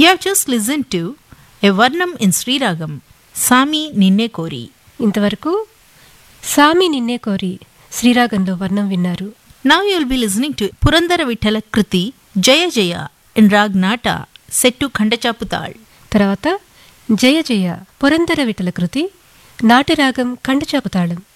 You have just listened to a Varnam in Sriragam, Sami Ninne Kori. ఇంతవరకు సామి నిన్నే కోరి శ్రీరాగంలో వర్ణం విన్నారు. Now you will be listening to Purandara Vithala Kriti Jaya Jaya in Rag Nata, set to Khandachaputal. తర్వాత జయ జయ పురందర విఠల కృతి నాటరాగం ఖండచాపుతాళం.